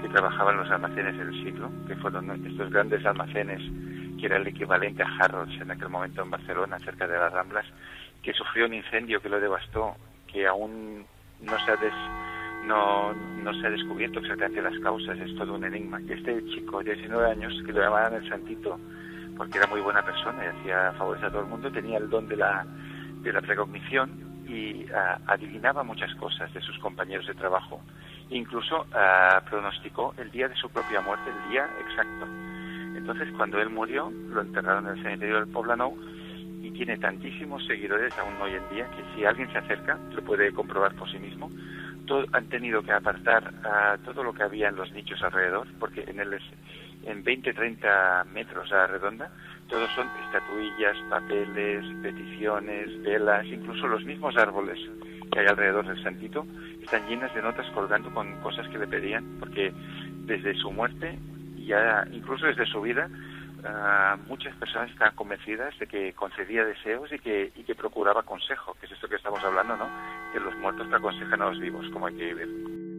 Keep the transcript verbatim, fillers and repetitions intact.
que trabajaba en los almacenes del siglo, que fueron estos grandes almacenes que era el equivalente a Harrods en aquel momento en Barcelona, cerca de las Ramblas, que sufrió un incendio que lo devastó, que aún no se ha des, no, no se ha descubierto exactamente las causas, es todo un enigma. Y este chico de diecinueve años, que lo llamaban el Santito, porque era muy buena persona y hacía favores a todo el mundo, tenía el don de la, de la precognición y uh, adivinaba muchas cosas de sus compañeros de trabajo. Incluso uh, pronosticó el día de su propia muerte, el día exacto. Entonces, cuando él murió, lo enterraron en el cementerio del Poblenou y tiene tantísimos seguidores aún hoy en día que si alguien se acerca, lo puede comprobar por sí mismo. Todo, han tenido que apartar uh, todo lo que había en los nichos alrededor, porque en el en veinte a treinta metros a la redonda, todos son estatuillas, papeles, peticiones, velas, incluso los mismos árboles que hay alrededor del Santito están llenas de notas colgando con cosas que le pedían, porque desde su muerte, ya incluso desde su vida, uh, muchas personas están convencidas de que concedía deseos y que, y que procuraba consejo, que es esto que estamos hablando, ¿no? Que los muertos te aconsejan a los vivos cómo hay que vivir.